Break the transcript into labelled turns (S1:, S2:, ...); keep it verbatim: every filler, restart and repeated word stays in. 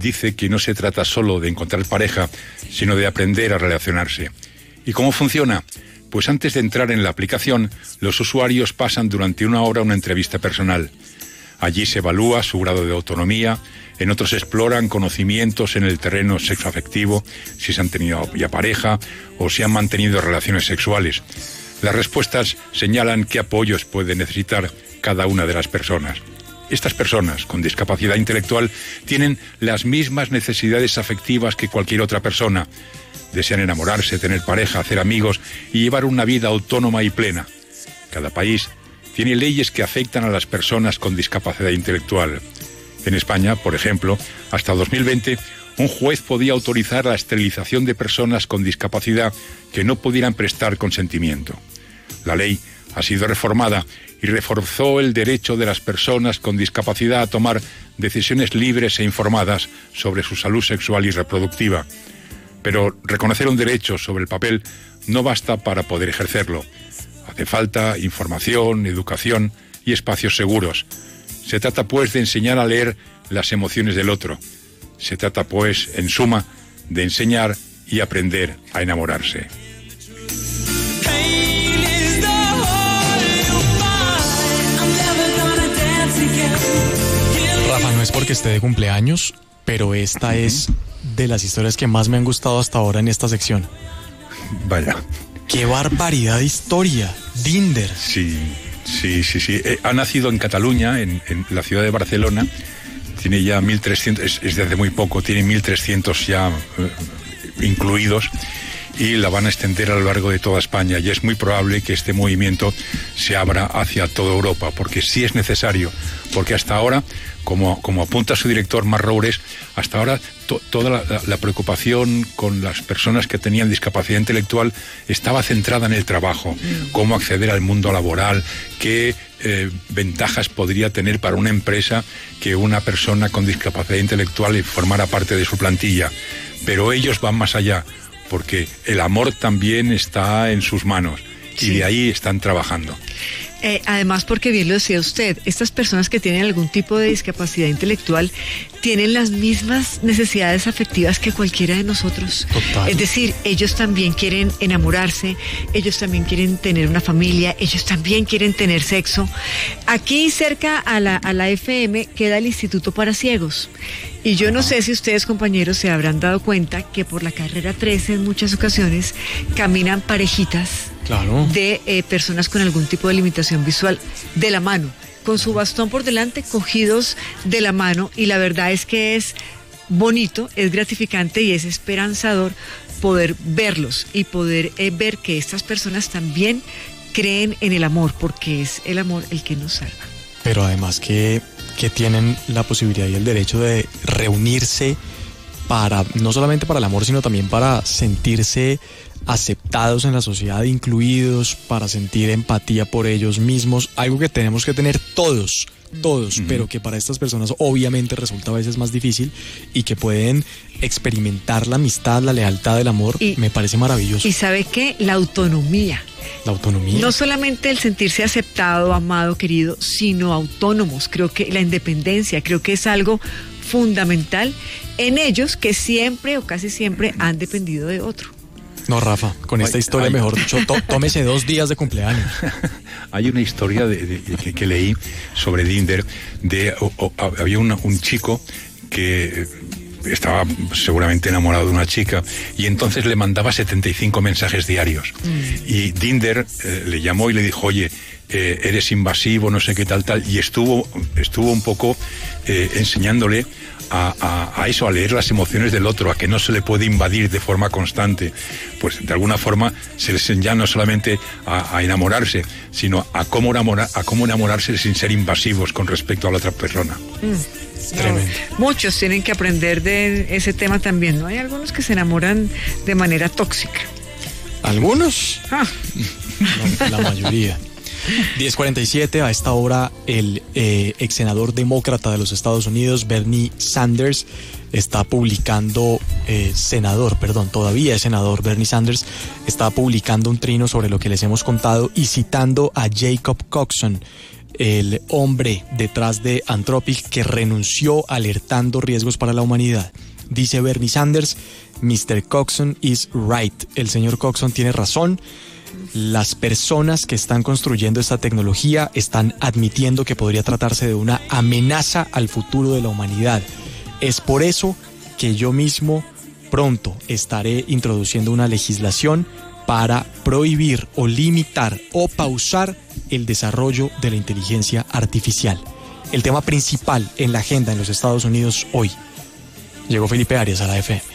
S1: dice que no se trata solo de encontrar pareja, sino de aprender a relacionarse. ¿Y cómo funciona? Pues antes de entrar en la aplicación, los usuarios pasan durante una hora una entrevista personal. Allí se evalúa su grado de autonomía, en otros exploran conocimientos en el terreno sexoafectivo, si se han tenido ya pareja o si han mantenido relaciones sexuales. Las respuestas señalan qué apoyos puede necesitar cada una de las personas. Estas personas con discapacidad intelectual tienen las mismas necesidades afectivas que cualquier otra persona. Desean enamorarse, tener pareja, hacer amigos y llevar una vida autónoma y plena. Cada país tiene leyes que afectan a las personas con discapacidad intelectual. En España, por ejemplo, hasta dos mil veinte, un juez podía autorizar la esterilización de personas con discapacidad que no pudieran prestar consentimiento. La ley ha sido reformada y reforzó el derecho de las personas con discapacidad a tomar decisiones libres e informadas sobre su salud sexual y reproductiva. Pero reconocer un derecho sobre el papel no basta para poder ejercerlo. Hace falta información, educación y espacios seguros. Se trata, pues, de enseñar a leer las emociones del otro. Se trata, pues, en suma, de enseñar y aprender a enamorarse.
S2: Rafa, no es porque esté de cumpleaños, pero esta uh-huh. es de las historias que más me han gustado hasta ahora en esta sección.
S1: Vaya.
S2: ¡Qué barbaridad de historia! Dinder.
S1: Sí, sí, sí, sí. Eh, ha nacido en Cataluña, en, en la ciudad de Barcelona. Tiene ya mil trescientos, es, es de hace muy poco, tiene mil trescientos ya eh, incluidos. Y la van a extender a lo largo de toda España, y es muy probable que este movimiento se abra hacia toda Europa, porque sí es necesario, porque hasta ahora, como, como apunta su director Marc Roures, hasta ahora to, toda la, la, la preocupación con las personas que tenían discapacidad intelectual estaba centrada en el trabajo, cómo acceder al mundo laboral, qué eh, ventajas podría tener para una empresa que una persona con discapacidad intelectual formara parte de su plantilla. Pero ellos van más allá, porque el amor también está en sus manos, y sí. de ahí están trabajando.
S3: Eh, además, porque bien lo decía usted, estas personas que tienen algún tipo de discapacidad intelectual tienen las mismas necesidades afectivas que cualquiera de nosotros.
S2: Total.
S3: Es decir, ellos también quieren enamorarse, ellos también quieren tener una familia, ellos también quieren tener sexo. Aquí cerca a la, a la F M queda el Instituto para Ciegos. Y yo no sé si ustedes, compañeros, se habrán dado cuenta que por la carrera trece en muchas ocasiones caminan parejitas
S2: claro.
S3: de eh, personas con algún tipo de limitación visual de la mano, con su bastón por delante, cogidos de la mano, y la verdad es que es bonito, es gratificante y es esperanzador poder verlos y poder eh, ver que estas personas también creen en el amor, porque es el amor el que nos salva.
S2: Pero además que, que tienen la posibilidad y el derecho de reunirse para, no solamente para el amor, sino también para sentirse aceptados en la sociedad, incluidos, para sentir empatía por ellos mismos, algo que tenemos que tener todos, todos, uh-huh. pero que para estas personas obviamente resulta a veces más difícil, y que pueden experimentar la amistad, la lealtad, el amor, y, me parece maravilloso.
S3: Y ¿sabe qué? La autonomía.
S2: La autonomía.
S3: No solamente el sentirse aceptado, amado, querido, sino autónomos. Creo que la independencia, creo que es algo fundamental en ellos, que siempre o casi siempre han dependido de otro.
S2: No, Rafa, con esta ay, historia, ay. mejor dicho, tó, tómese dos días de cumpleaños.
S1: Hay una historia de, de, de, que, que leí sobre Dinder, de o, o, había una, un chico que estaba seguramente enamorado de una chica, y entonces le mandaba setenta y cinco mensajes diarios. Mm. Y Dinder eh, le llamó y le dijo, oye, eh, eres invasivo, no sé qué tal, tal, y estuvo, estuvo un poco eh, enseñándole A, a, a eso, a leer las emociones del otro, a que no se le puede invadir de forma constante. Pues de alguna forma se les enseña no solamente a, a enamorarse, sino a cómo, enamorar, a cómo enamorarse sin ser invasivos con respecto a la otra persona.
S3: Mm. Tremendo. No, muchos tienen que aprender de ese tema también, ¿no? Hay algunos que se enamoran de manera tóxica.
S2: ¿Algunos?
S3: Ah.
S2: No, la mayoría. diez cuarenta y siete, a esta hora el eh, ex senador demócrata de los Estados Unidos, Bernie Sanders, está publicando, eh, senador, perdón, todavía es senador, Bernie Sanders, está publicando un trino sobre lo que les hemos contado y citando a Jacob Coxon, el hombre detrás de Anthropic, que renunció alertando riesgos para la humanidad. Dice Bernie Sanders, mister Coxon is right. El señor Coxon tiene razón. Las personas que están construyendo esta tecnología están admitiendo que podría tratarse de una amenaza al futuro de la humanidad. Es por eso que yo mismo pronto estaré introduciendo una legislación para prohibir o limitar o pausar el desarrollo de la inteligencia artificial. El tema principal en la agenda en los Estados Unidos hoy. Llegó Felipe Arias a la F M.